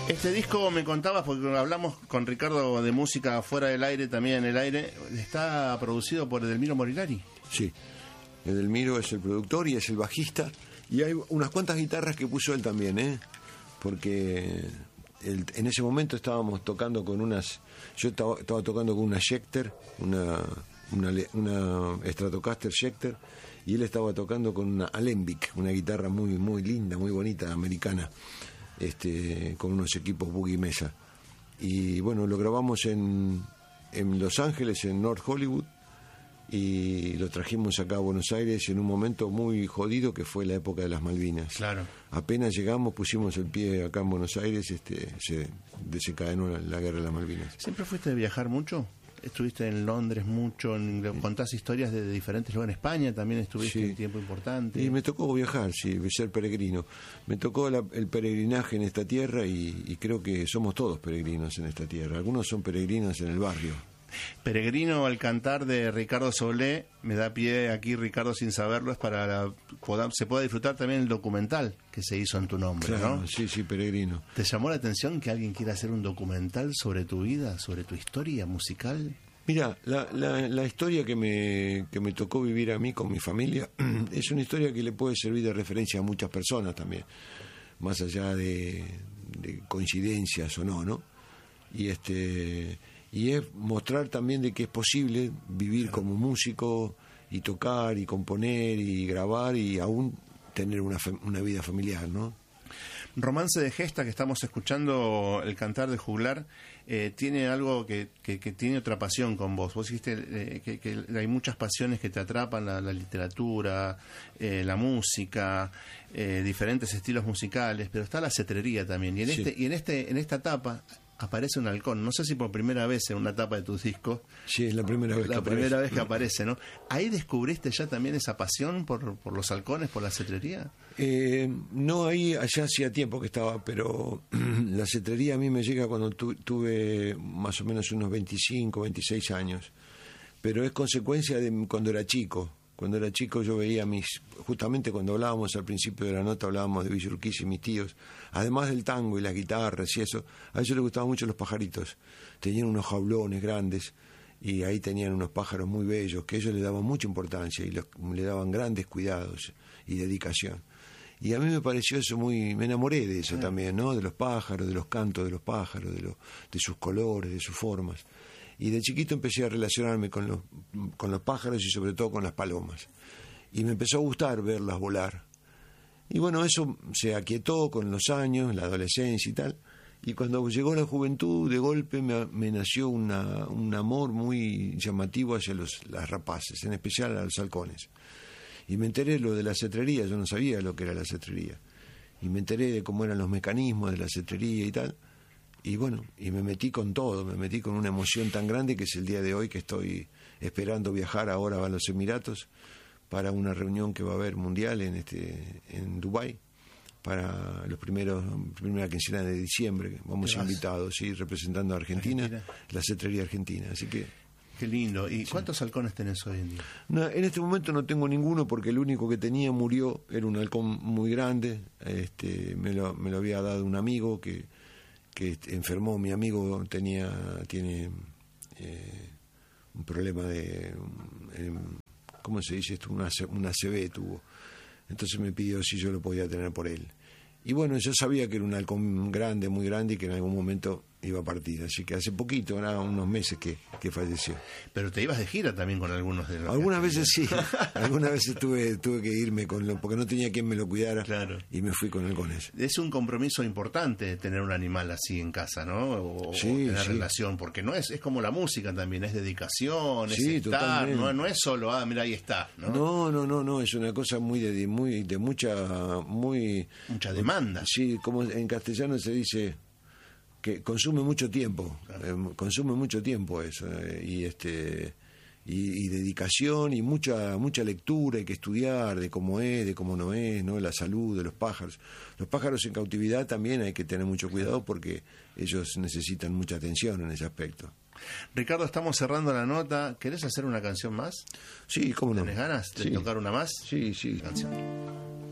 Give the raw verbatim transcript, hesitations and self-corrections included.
Este disco, me contabas, porque hablamos con Ricardo de música fuera del aire, también en el aire, está producido por Edelmiro Molinari. Sí, Edelmiro es el productor y es el bajista, y hay unas cuantas guitarras que puso él también, ¿eh? Porque el, en ese momento estábamos tocando con unas, yo estaba, estaba tocando con una Schecter, una, una, una Stratocaster Schecter, y él estaba tocando con una Alembic, una guitarra muy muy linda, muy bonita, americana, este, con unos equipos Boogie Mesa. Y bueno, lo grabamos en, en Los Ángeles, en North Hollywood, y lo trajimos acá a Buenos Aires en un momento muy jodido que fue la época de las Malvinas. Claro. Apenas llegamos, pusimos el pie acá en Buenos Aires, este, se desencadenó la, la guerra de las Malvinas. ¿Siempre fuiste de viajar mucho? Estuviste en Londres mucho, en, contás historias de, de diferentes lugares. En España también estuviste sí. un tiempo importante. Y me tocó viajar, sí, ser peregrino. Me tocó la, el peregrinaje en esta tierra y, y creo que somos todos peregrinos en esta tierra. Algunos son peregrinos en el barrio. Peregrino al cantar de Ricardo Soblé, me da pie aquí, Ricardo, sin saberlo, es para la, poda, se pueda disfrutar también el documental que se hizo en tu nombre, claro, ¿no? Sí, sí, Peregrino. ¿Te llamó la atención que alguien quiera hacer un documental sobre tu vida, sobre tu historia musical? Mira, la, la, la historia que me, que me tocó vivir a mí con mi familia es una historia que le puede servir de referencia a muchas personas también, más allá de, de coincidencias o no, ¿no? Y este... y es mostrar también de que es posible vivir claro. como músico y tocar y componer y grabar y aún tener una, una vida familiar, ¿no? Romance de Gesta, que estamos escuchando, el cantar de Juglar, eh, tiene algo que, que, que tiene otra pasión con vos. Vos dijiste eh, que, que hay muchas pasiones que te atrapan, la, la literatura, eh, la música, eh, diferentes estilos musicales, pero está la cetrería también. Y en sí. este y en este en esta etapa aparece un halcón, no sé si por primera vez en una tapa de tus discos. Sí, es la primera vez la que primera aparece. vez que aparece, ¿no? ¿Ahí descubriste ya también esa pasión por, por los halcones, por la cetrería? Eh, no, ahí, allá hacía tiempo que estaba, pero la cetrería a mí me llega cuando tu, tuve más o menos unos veinticinco, veintiséis años, pero es consecuencia de cuando era chico. Cuando era chico yo veía mis, justamente cuando hablábamos al principio de la nota, hablábamos de Villa Urquiza y mis tíos, además del tango y las guitarras y eso, a ellos les gustaban mucho los pajaritos, tenían unos jaulones grandes y ahí tenían unos pájaros muy bellos que ellos le daban mucha importancia y los, le daban grandes cuidados y dedicación. Y a mí me pareció eso muy, me enamoré de eso sí. también, ¿no? De los pájaros, de los cantos de los pájaros, de, los, de sus colores, de sus formas. Y de chiquito empecé a relacionarme con los, con los pájaros y sobre todo con las palomas. Y me empezó a gustar verlas volar. Y bueno, eso se aquietó con los años, la adolescencia y tal. Y cuando llegó la juventud, de golpe me, me nació una, un amor muy llamativo hacia los, las rapaces, en especial a los halcones. Y me enteré de lo de la cetrería, yo no sabía lo que era la cetrería. Y me enteré de cómo eran los mecanismos de la cetrería y tal. Y bueno, y me metí con todo, me metí con una emoción tan grande que es el día de hoy que estoy esperando viajar ahora a los Emiratos para una reunión que va a haber mundial en este en Dubái para los primeros primera quincena de diciembre. Vamos invitados, sí, representando a Argentina, Argentina, la cetrería argentina, así que qué lindo. ¿Y sí. cuántos halcones tenés hoy en día? No, en este momento no tengo ninguno porque el único que tenía murió, era un halcón muy grande, este me lo me lo había dado un amigo que que enfermó, mi amigo tenía tiene eh, un problema de eh, ¿cómo se dice esto? Una, una A C V tuvo, entonces me pidió si yo lo podía tener por él. Y bueno, yo sabía que era un halcón grande, muy grande y que en algún momento iba a partir, así que hace poquito, nada, unos meses que, que falleció. Pero te ibas de gira también con algunos de los... Algunas veces sí, algunas veces tuve tuve que irme con lo, porque no tenía quien me lo cuidara, claro. Y me fui con halcones. Es un compromiso importante tener un animal así en casa, ¿no? O, sí, o tener sí. relación, porque no es es como la música también, es dedicación, sí, es estar, no, no es solo, ah, mira, ahí está, ¿no? No, no, no, no, es una cosa muy de, muy de mucha muy mucha demanda. Sí, como en castellano se dice que consume mucho tiempo, claro. eh, consume mucho tiempo eso, eh, y este y, y dedicación y mucha mucha lectura, hay que estudiar de cómo es, de cómo no es, ¿no? La salud de los pájaros. Los pájaros en cautividad también hay que tener mucho cuidado porque ellos necesitan mucha atención en ese aspecto. Ricardo, estamos cerrando la nota. ¿Querés hacer una canción más? Sí, cómo no. ¿Tenés ganas de sí. tocar una más? Sí, sí. Canción.